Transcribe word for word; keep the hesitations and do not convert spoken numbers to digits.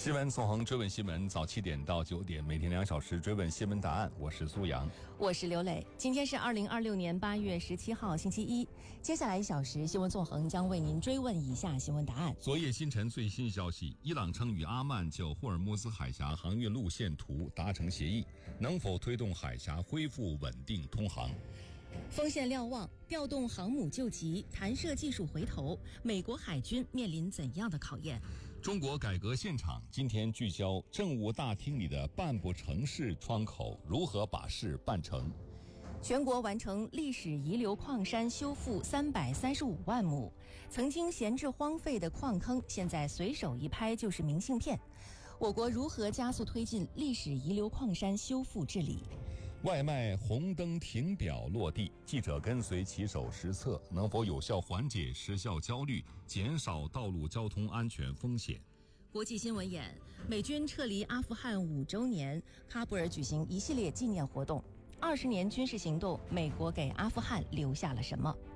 新闻纵横追问新闻，早七点到九点，每天两小时追问新闻答案。我是苏阳， 我是刘磊。今天是二零二六年八月十七号，星期一。接下来一小时，新闻纵横将为您追问以下新闻答案。 昨夜星辰最新消息：伊朗称与阿曼就霍尔木兹海峡航运路线图达成协议，能否推动海峡恢复稳定通航？ 锋线瞭望，调动航母救急，弹射技术回头，美国海军面临怎样的考验？ 中国改革现场今天聚焦政务大厅里的办不成事窗口，如何把事办成？ 全国完成历史遗留矿山修复三百三十五万亩，曾经闲置荒废的矿坑，现在随手一拍就是明信片。我国如何加速推进历史遗留矿山修复治理？ 外卖红灯停表落地，记者跟随骑手实测，能否有效缓解时效焦虑，减少道路交通安全风险？ 国际新闻眼，美军撤离阿富汗五周年，喀布尔举行一系列纪念活动。二十年军事行动，美国给阿富汗留下了什么？